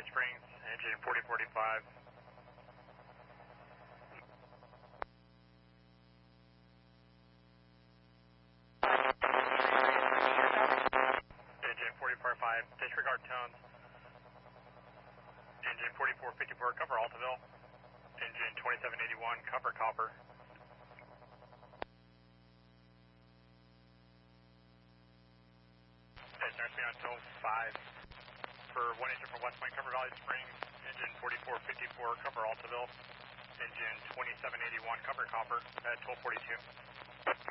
Valley Springs, engine 4045. Engine 4445, disregard tones. Engine 4454, cover Altaville. Engine 2781, cover Copper. Nursery on till 5. For 1 engine from West Point, cover Valley Springs. Engine 4454, cover Altaville. Engine 2781, cover Copper at 1242.